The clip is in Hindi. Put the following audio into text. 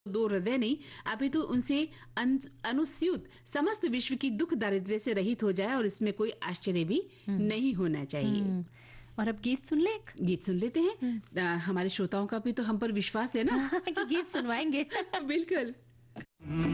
दो हृदय नहीं, अभी तो उनसे अनुस्यूत समस्त विश्व की दुख दारिद्र्य से रहित हो जाए और इसमें कोई आश्चर्य भी नहीं होना चाहिए। और अब गीत सुन ले? गीत सुन लेते हैं। हमारे श्रोताओं का भी तो हम पर विश्वास है ना कि गीत सुनवाएंगे। बिल्कुल।